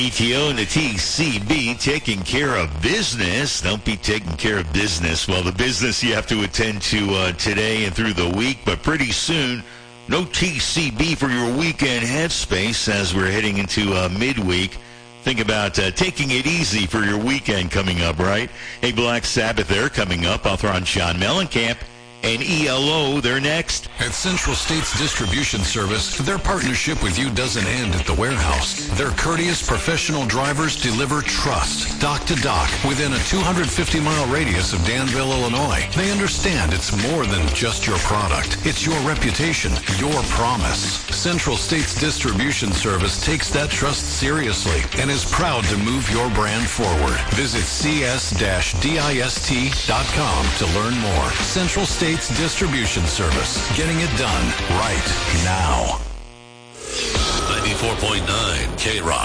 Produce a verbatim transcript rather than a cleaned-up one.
E T O and the T C B taking care of business. Don't be taking care of business. Well, the business you have to attend to uh, today and through the week, but pretty soon, no T C B for your weekend headspace as we're heading into uh, midweek. Think about uh, taking it easy for your weekend coming up, right? Hey, Black Sabbath, they're coming up. Author on Sean Mellencamp. And E L O, they're next. At Central States Distribution Service, their partnership with you doesn't end at the warehouse. Their courteous, professional drivers deliver trust, dock to dock, within a two hundred fifty mile radius of Danville, Illinois. They understand it's more than just your product. It's your reputation, your promise. Central States Distribution Service takes that trust seriously and is proud to move your brand forward. Visit c s dash dist dot com to learn more. Central States Distribution Service, getting it done right now. ninety-four point nine K-Rock.